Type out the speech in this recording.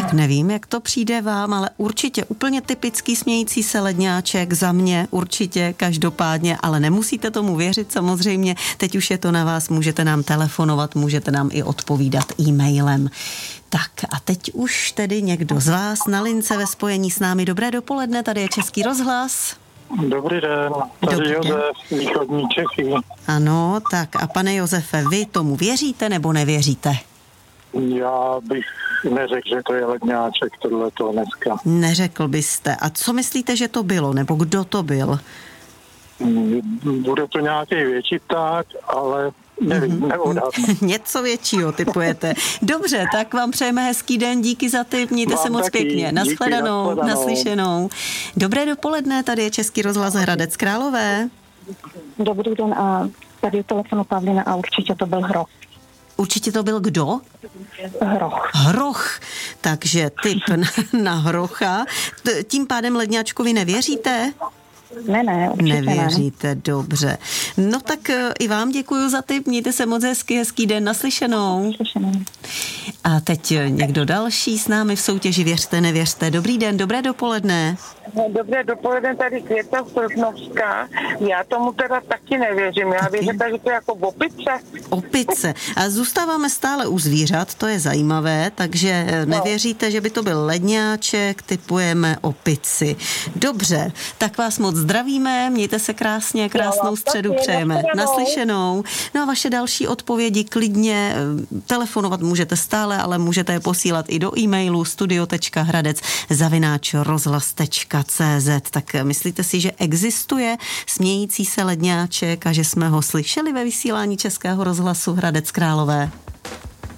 Tak nevím, jak to přijde vám, ale určitě úplně typický smějící se ledňáček za mě, určitě, každopádně, ale nemusíte tomu věřit samozřejmě. Teď už je to na vás, můžete nám telefonovat, můžete nám i odpovídat e-mailem. Tak a teď už tedy někdo z vás na lince ve spojení s námi. Dobré dopoledne, tady je Český rozhlas. Dobrý den, tady Josef, východní Čechy. Ano, tak a pane Josefe, vy tomu věříte nebo nevěříte? Já bych neřekl, že to je ledňáček, tohleto dneska. Neřekl byste. A co myslíte, že to bylo, nebo kdo to byl? Bude to nějaký větší pták, ale nevím, neodhadnu. Něco většího typujete. Dobře, tak vám přejeme hezký den, díky za tip, mějte se moc pěkně. Naschledanou, naslyšenou. Dobré dopoledne, tady je Český rozhlas Hradec Králové. Dobrý den, a tady je telefonu Pavlina a určitě to byl hroch. Určitě to byl kdo? Hroch. Hroch. Takže tip na hrocha. Tím pádem ledňáčkovi nevěříte? Ne, určitě nevěříte, dobře. No tak i vám děkuju za tip, mějte se moc hezký den, naslyšenou. A teď někdo další s námi v soutěži Věřte, nevěřte. Dobrý den, dobré dopoledne. Dobré dopoledne, tady Květa Sosnovská. Já tomu teda taky nevěřím. Já věřím, že to je jako opice. Opice. A zůstáváme stále u zvířat, to je zajímavé, takže nevěříte, že by to byl ledňáček, typujeme opici. Dobře, tak vás moc zdravíme, mějte se krásně, krásnou středu přejeme. Naslyšenou. No a vaše další odpovědi klidně telefonovat můžete stále, ale můžete je posílat i do e-mailu studio.hradec@rozhlas.cz. Tak myslíte si, že existuje smějící se ledňáček a že jsme ho slyšeli ve vysílání Českého rozhlasu Hradec Králové?